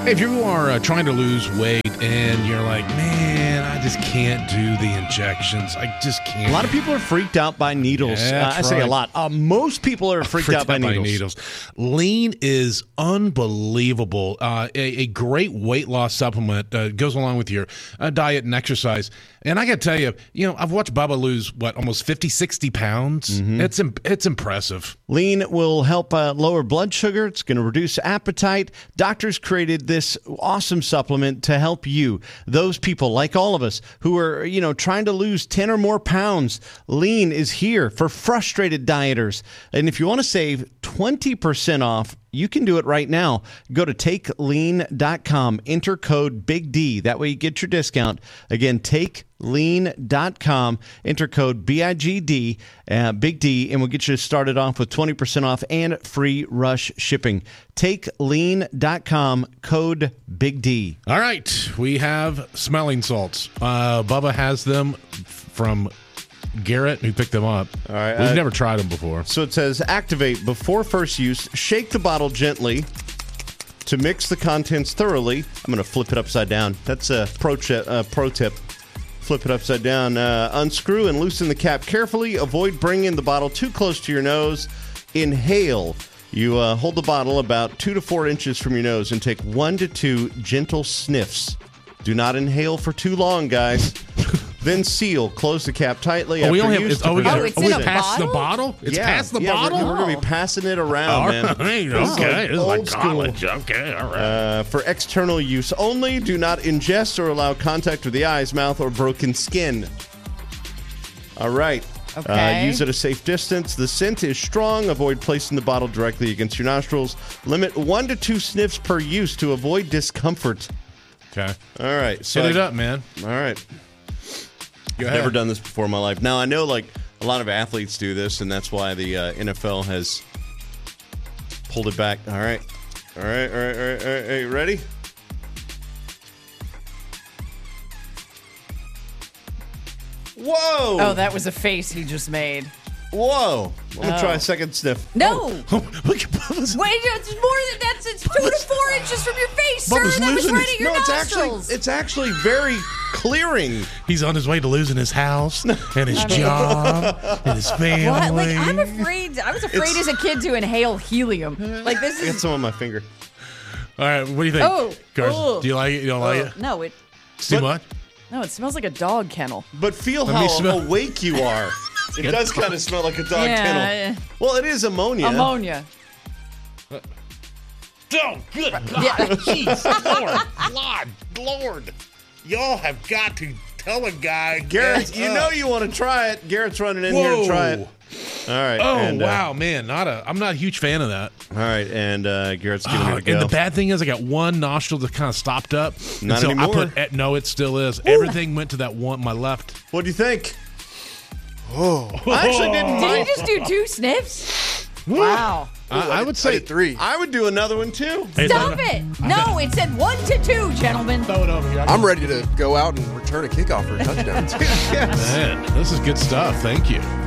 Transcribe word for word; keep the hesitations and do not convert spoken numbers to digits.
Hey, if you are uh, trying to lose weight and you're like, man, I just can't do the injections. I just can't. A lot of people are freaked out by needles. Yeah, uh, I say right. a lot. Uh, most people are freaked, freaked out by out needles. by needles. Lean is unbelievable. Uh, a, a great weight loss supplement uh, goes along with your uh, diet and exercise. And I got to tell you, you know, I've watched Bubba lose, what, almost fifty, sixty pounds? Mm-hmm. It's it's impressive. Lean will help uh, lower blood sugar. It's going to reduce appetite. Doctors created this awesome supplement to help you, those people like all of us who are, you know, trying to lose ten or more pounds. Lean is here for frustrated dieters. And if you want to save twenty percent off, you can do it right now. Go to take lean dot com, enter code Big D. That way you get your discount. Again, take lean dot com, enter code B I G D, uh, Big D, and we'll get you started off with twenty percent off and free rush shipping. take lean dot com, code Big D. All right, we have smelling salts. Uh, Bubba has them from Garrett, who picked them up. All right, We've uh, never tried them before. So it says, activate before first use. Shake the bottle gently to mix the contents thoroughly. I'm going to flip it upside down. That's a pro, ch- uh, pro tip. Flip it upside down. Uh, unscrew and loosen the cap carefully. Avoid bringing the bottle too close to your nose. Inhale. You uh, hold the bottle about two to four inches from your nose and take one to two gentle sniffs. Do not inhale for too long, guys. Then seal. Close the cap tightly. Oh, we after only have. use It's, to oh, we got. preserve Oh, it's we in a past the bottle? bottle. It's yeah, past the yeah, bottle. We're, we're going to be passing it around, All man. right, This is okay. It's like old school. college. Okay, all right. Uh, for external use only, do not ingest or allow contact with the eyes, mouth, or broken skin. All right. Okay. Uh, use at a safe distance. The scent is strong. Avoid placing the bottle directly against your nostrils. Limit one to two sniffs per use to avoid discomfort. Okay. All right. So Hit it I- up, man. All right. Go I've ahead. never done this before in my life. Now, I know like a lot of athletes do this, and that's why the uh, N F L has pulled it back. All right. All right. All right. All right. All right. Are you ready? Whoa. Oh, that was a face he just made. Whoa. I'm going to Oh. try a second sniff. No. Look at Bubba's. Wait, it's more than that's it's two to four inches from your face, sir. Bubba's That was losing right his- at your No, it's nostrils. actually it's actually very clearing. He's on his way to losing his house and his job and his family. What? Like I'm afraid. I was afraid It's- as a kid to inhale helium. Like this I got is. some on my finger. All right, what do you think? Oh, Carson, oh. do you like it? You don't like it? No, it. It's too But- much? No, it smells like a dog kennel. But feel Let me how smell- awake you are. It Good. does kind of smell like a dog Yeah, kennel. yeah. Well, it is ammonia. Ammonia. Oh, good God. Yeah. Jeez, Lord, Lord, Lord. Y'all have got to tell a guy. Garrett, you uh, know you want to try it. Garrett's running in here to try it. All right. Oh, and, uh, wow, man. Not a. I'm not a huge fan of that. all right, and uh, Garrett's giving Oh, it a go. and the bad thing is, I got one nostril that kind of stopped up. And Not so anymore. I put, eh, no, it still is. Everything went to that one, my left. What do you think? Oh, I actually didn't Did mind. you just do two sniffs? Wow. I, I would I say did three. I would do another one too. Hey, Stop no, it. No, it said one to two, gentlemen. Throw it over here. I I'm can- ready to go out and return a kickoff for a touchdown. Man, this is good stuff. Thank you.